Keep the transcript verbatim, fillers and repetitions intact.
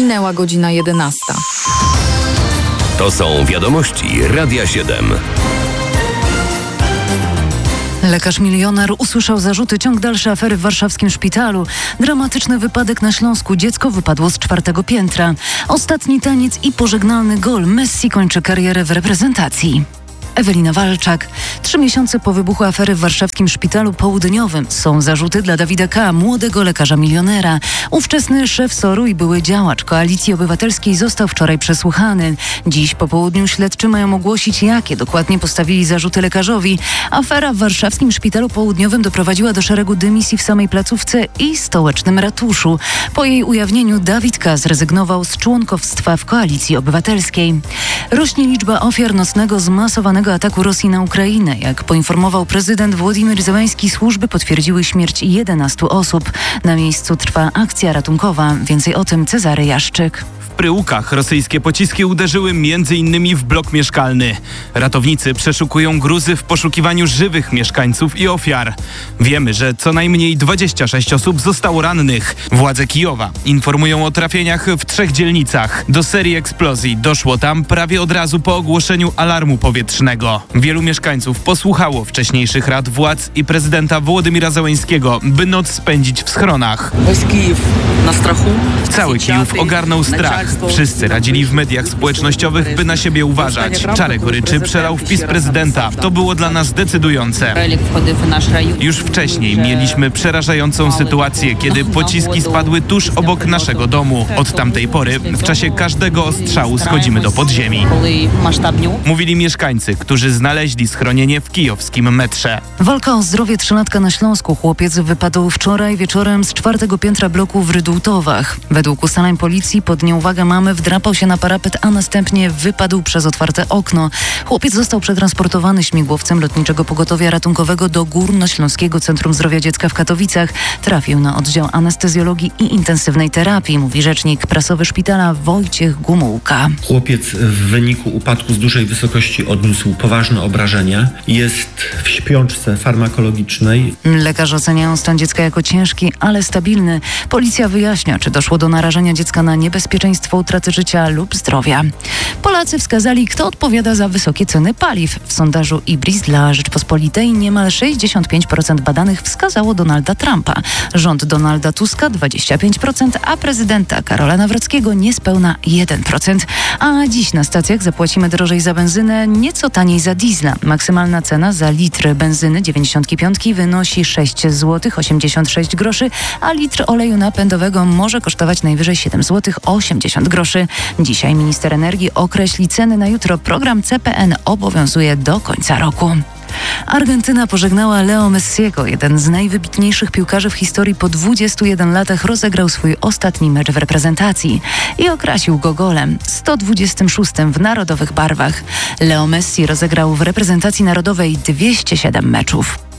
Minęła godzina jedenasta. To są wiadomości Radia siedem. Lekarz milioner usłyszał zarzuty ciąg dalszy afery w warszawskim szpitalu. Dramatyczny wypadek na Śląsku. Dziecko wypadło z czwartego piętra. Ostatni taniec i pożegnalny gol. Messi kończy karierę w reprezentacji. Ewelina Walczak. Trzy miesiące po wybuchu afery w warszawskim szpitalu południowym są zarzuty dla Dawida K., młodego lekarza milionera. Ówczesny szef S O R-u i były działacz Koalicji Obywatelskiej został wczoraj przesłuchany. Dziś po południu śledczy mają ogłosić, jakie dokładnie postawili zarzuty lekarzowi. Afera w warszawskim szpitalu południowym doprowadziła do szeregu dymisji w samej placówce i stołecznym ratuszu. Po jej ujawnieniu Dawid K. zrezygnował z członkostwa w Koalicji Obywatelskiej. Rośnie liczba ofiar nocnego zmasowanego ataku Rosji na Ukrainę. Jak poinformował prezydent Władimir Zełański, służby potwierdziły śmierć jedenastu osób. Na miejscu trwa akcja ratunkowa. Więcej o tym Cezary Jaszczyk. W Pryłkach rosyjskie pociski uderzyły m.in. w blok mieszkalny. Ratownicy przeszukują gruzy w poszukiwaniu żywych mieszkańców i ofiar. Wiemy, że co najmniej dwadzieścia sześć osób zostało rannych. Władze Kijowa informują o trafieniach w trzech dzielnicach. Do serii eksplozji doszło tam prawie od razu po ogłoszeniu alarmu powietrznego. Wielu mieszkańców posłuchało wcześniejszych rad władz i prezydenta Wołodymira Zełańskiego, by noc spędzić w schronach. Cały Kijów ogarnął strach. Wszyscy radzili w mediach społecznościowych, by na siebie uważać. Czarek goryczy przelał wpis prezydenta. To było dla nas decydujące. Już wcześniej mieliśmy przerażającą sytuację, kiedy pociski spadły tuż obok naszego domu. Od tamtej pory w czasie każdego ostrzału schodzimy do podziemi. Mówili mieszkańcy, którzy znaleźli schronienie w kijowskim metrze. Walka o zdrowie trzylatka na Śląsku. Chłopiec wypadł wczoraj wieczorem z czwartego piętra bloku w Rydultowach. Według ustaleń policji pod nieuwagę mamy wdrapał się na parapet, a następnie wypadł przez otwarte okno. Chłopiec został przetransportowany śmigłowcem Lotniczego Pogotowia Ratunkowego do Górnośląskiego Centrum Zdrowia Dziecka w Katowicach. Trafił na oddział anestezjologii i intensywnej terapii, mówi rzecznik prasowy szpitala Wojciech Gumułka. Chłopiec w wyniku upadku z dużej wysokości odniósł poważne obrażenia. Jest w śpiączce farmakologicznej. Lekarze oceniają stan dziecka jako ciężki, ale stabilny. Policja wyjaśnia, czy doszło do narażenia dziecka na niebezpieczeństwo utraty życia lub zdrowia. Polacy wskazali, kto odpowiada za wysokie ceny paliw. W sondażu Ibris dla Rzeczpospolitej niemal sześćdziesiąt pięć procent badanych wskazało Donalda Trumpa. Rząd Donalda Tuska dwadzieścia pięć procent, a prezydenta Karola Nawrockiego niespełna jeden procent. A dziś na stacjach zapłacimy drożej za benzynę, nieco taniej za diesla. Maksymalna cena za litr benzyny dziewięćdziesiąt pięć wynosi sześć złotych osiemdziesiąt sześć groszy, a litr oleju napędowego może kosztować najwyżej siedem złotych osiemdziesiąt groszy. Dzisiaj minister energii określi ceny na jutro. Program C P N obowiązuje do końca roku. Argentyna pożegnała Leo Messiego. Jeden z najwybitniejszych piłkarzy w historii po dwudziestu jeden latach rozegrał swój ostatni mecz w reprezentacji i okrasił go golem sto dwudziestym szóstym w narodowych barwach. Leo Messi rozegrał w reprezentacji narodowej dwieście siedem meczów.